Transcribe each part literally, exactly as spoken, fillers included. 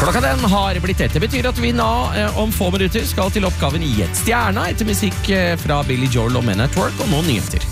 Klokka den har blitt ett. Det betyr at vi nå eh, om få minutter skal til oppgaven i et stjerna etter musikk eh, fra Billy Joel og Men at Work, og noen nyheter.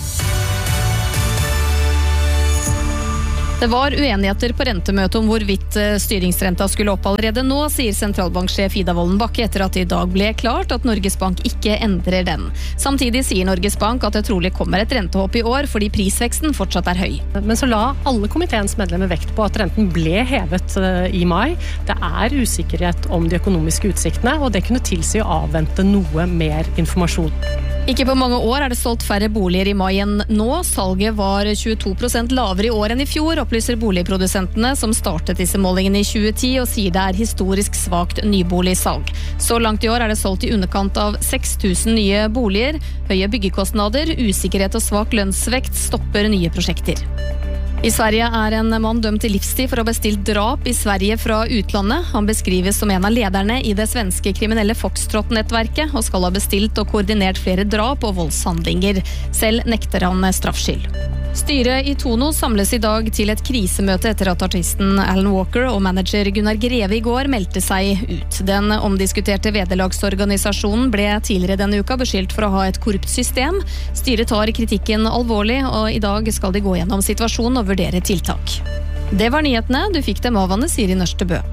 Det var uenigheter på rentemøtet om hvorvidt styringsrenta skulle opp allerede nå, sier sentralbanksjef Ida Wolden Bakke etter at det i dag ble klart at Norges Bank ikke endrer den. Samtidig sier Norges Bank at det trolig kommer et rentehopp i år fordi prisveksten fortsatt er høy. Men så la alle komiteens medlemmer vekt på at renten ble hevet i mai. Det er usikkerhet om de økonomiske utsiktene, og det kunne tilsi å avvente noe mer informasjon. Ikke på mange år er det solgt færre boliger i mai enn nå. Salget var tjueto prosent lavere i år enn i fjor, opplyser boligprodusentene som startet disse målingene i tjue ti og sier det er historisk svakt nyboligsalg. Så langt i år er det solgt i underkant av seks tusen nye boliger. Høye byggekostnader, usikkerhet og svak lønnsvekt stopper nye prosjekter. I Sverige er en mann dømt til livstid for å ha bestilt drap i Sverige fra utlandet. Han beskrives som en av lederne i det svenske kriminelle Foxtrot-nettverket og skal ha bestilt og koordinert flere drap og voldshandlinger. Selv nekter han straffskyld. Styret i Tono samles i dag til et krisemøte etter at artisten Alan Walker og manager Gunnar Greve i går meldte seg ut. Den omdiskuterte vederlagsorganisasjonen ble tidligere denne uka beskyldt for å ha et korrupt system. Styret tar kritikken alvorlig, og i dag skal de gå gjennom situasjonen og vurdere tiltak. Det var nyhetene. Du fikk dem av Anne Siri Nørstebø.